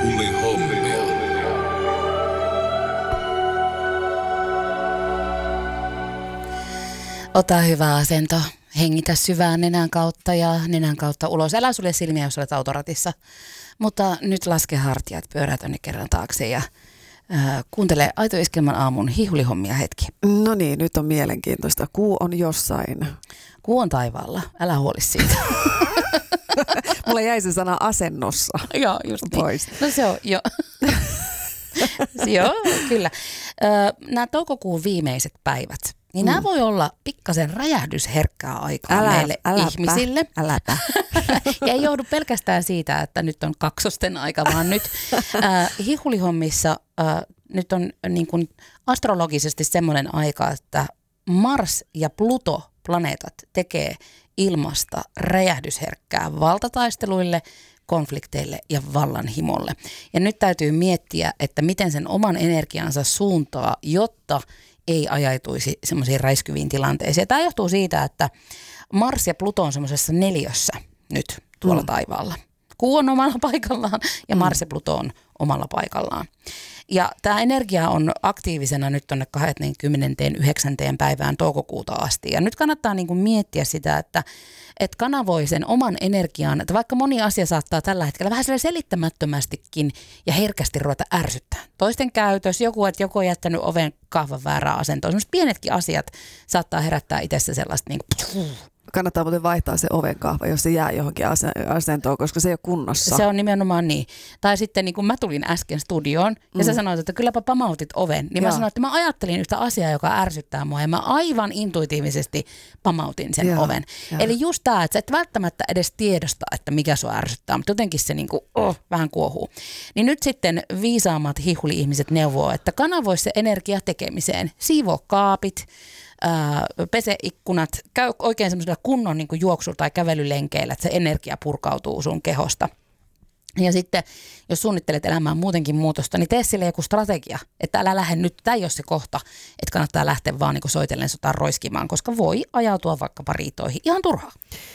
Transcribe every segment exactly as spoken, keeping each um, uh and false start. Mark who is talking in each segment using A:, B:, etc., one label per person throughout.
A: Hihulihommia.
B: Ota hyvä asento. Hengitä syvään nenän kautta ja nenän kautta ulos. Älä sulle silmiä, jos olet autoratissa. Mutta nyt laske hartiat, pyörää tonne kerran taakse ja äh, kuuntele Aito Iskelmän aamun hihulihommia hetki.
C: No niin, nyt on mielenkiintoista. Kuu on jossain.
B: Kuu on taivaalla. Älä huoli siitä.
C: Mulla jäi se sana asennossa.
B: Joo, just niin.
C: Pois.
B: No se on, joo. Joo, kyllä. Nämä toukokuun viimeiset päivät, niin nämä mm. voi olla pikkasen räjähdysherkkää aikaa
C: älä,
B: meille
C: äläpä,
B: ihmisille.
C: Äläpä.
B: Ja ei johdu pelkästään siitä, että nyt on kaksosten aika, vaan nyt äh, hihulihommissa äh, nyt on niin kuin astrologisesti semmoinen aika, että Mars ja Pluto planeetat tekee ilmasta räjähdysherkkää valtataisteluille, konflikteille ja vallanhimolle. Ja nyt täytyy miettiä, että miten sen oman energiansa suuntaa, jotta ei ajaituisi semmoisiin räiskyviin tilanteisiin. Tämä johtuu siitä, että Mars ja Pluto on semmoisessa neljössä nyt tuolla mm. taivaalla. Kuu on omalla paikallaan ja Mars ja Pluto on omalla paikallaan. Ja tämä energia on aktiivisena nyt tuonne kahdeskymmenesyhdeksäs päivään toukokuuta asti. Ja nyt kannattaa niin kuin miettiä sitä, että, että kanavoi sen oman energian, että vaikka moni asia saattaa tällä hetkellä vähän selittämättömästikin ja herkästi ruveta ärsyttää. Toisten käytös, joku, että joku on jättänyt oven kahvan väärään asentoon. Sellaiset pienetkin asiat saattaa herättää itsessä sellaista niin kuin
C: Kannattaa muuten vaihtaa se ovenkahva, jos se jää johonkin asentoon, koska se ei ole kunnossa.
B: Se on nimenomaan niin. Tai sitten niin kun mä tulin äsken studioon ja mm. sä sanoit, että kylläpä pamautit oven. Niin Joo. mä sanoin, että mä ajattelin yhtä asiaa, joka ärsyttää mua ja mä aivan intuitiivisesti pamautin sen Joo. oven. Joo. Eli just tämä, että sä et välttämättä edes tiedosta, että mikä sua ärsyttää, mutta jotenkin se niin kuin, oh, vähän kuohuu. Niin nyt sitten viisaammat hihuli-ihmiset neuvoo, että kanavoi se energia tekemiseen. Siivoo kaapit. Ää, pese ikkunat, käy oikein semmoisella kunnon niin kuin juoksu- tai kävelylenkeillä, että se energia purkautuu sun kehosta. Ja sitten, jos suunnittelet elämään muutenkin muutosta, niin tee sille joku strategia, että älä lähde nyt, tämä ei ole se kohta, että kannattaa lähteä vaan niin kuin soitellen sotaan roiskimaan, koska voi ajautua vaikkapa riitoihin ihan turhaan.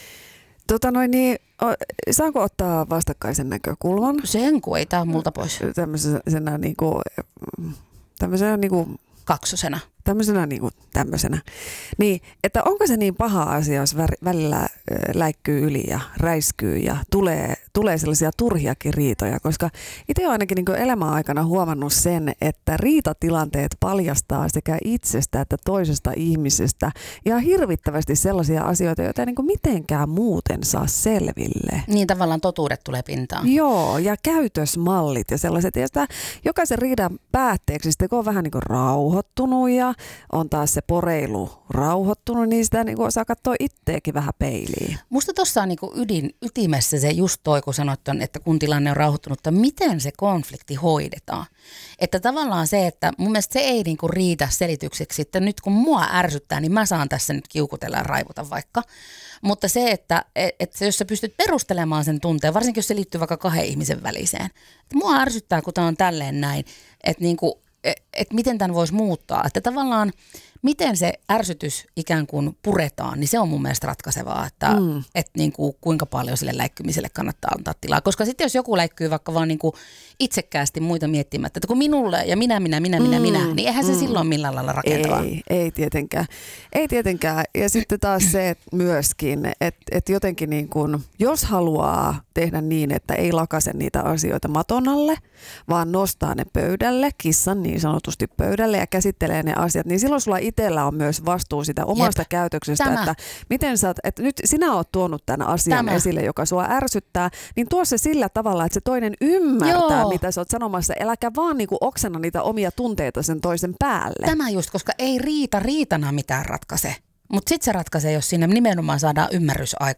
C: Tota noin, niin, saanko ottaa vastakkaisen näkökulman?
B: Sen kun ei, tämä on multa pois.
C: Tämmöisenä niin kuin, tämmöisenä niin kuin
B: kaksosena.
C: Tämmöisenä niin kuin tämmöisenä. Niin, että onko se niin paha asia, jos välillä läikkyy yli ja räiskyy ja tulee, tulee sellaisia turhiakin riitoja, koska itse olen ainakin niin elämän aikana huomannut sen, että riitatilanteet paljastaa sekä itsestä että toisesta ihmisestä ihan hirvittävästi sellaisia asioita, joita ei niin kuin mitenkään muuten saa selville.
B: Niin tavallaan totuudet tulee pintaan.
C: Joo, ja käytösmallit ja sellaiset. Ja sitä jokaisen riidan päätteeksi sitten kun on vähän niin kuin rauhoittunut ja on taas se poreilu rauhoittunut, niin sitä niin kuin osaa katsoa itteekin vähän peiliin.
B: Musta tuossa on niin kuin ydin, ytimessä se just toi, kun sanoit, että kun tilanne on rauhoittunut, että miten se konflikti hoidetaan. Että tavallaan se, että mun mielestä se ei niin kuin riitä selitykseksi, että nyt kun mua ärsyttää, niin mä saan tässä nyt kiukutella ja raivuta vaikka. Mutta se, että, että jos sä pystyt perustelemaan sen tunteen, varsinkin jos se liittyy vaikka kahden ihmisen väliseen. Että mua ärsyttää, kun tää on tälleen näin, että niin kuin että miten tämän voisi muuttaa, että tavallaan miten se ärsytys ikään kuin puretaan, niin se on mun mielestä ratkaisevaa, että mm. et niin kuin kuinka paljon sille läikkymiselle kannattaa antaa tilaa. Koska sitten jos joku läikkyy vaikka vaan niin kuin itsekkäästi muita miettimättä, että kun minulle ja minä, minä, minä, minä, mm. minä, niin eihän se mm. silloin millään lailla rakentavaa.
C: Ei, ei tietenkään. Ei tietenkään. Ja sitten taas se myöskin, että, että jotenkin niin kuin, jos haluaa tehdä niin, että ei lakase niitä asioita maton alle, vaan nostaa ne pöydälle, kissan niin sanotusti pöydälle ja käsittelee ne asiat, niin silloin sulla itsellä on myös vastuu sitä omasta Jep. käytöksestä, Tämä. että miten sä oot, että nyt sinä oot tuonut tämän asian Tämä. esille, joka sua ärsyttää, niin tuo se sillä tavalla, että se toinen ymmärtää, Joo. mitä sä oot sanomassa, äläkä vaan niinku oksena niitä omia tunteita sen toisen päälle.
B: Tämä just, koska ei riita riitana mitään ratkaise. Mutta sitten se ratkaisee, jos sinne nimenomaan saadaan ymmärrys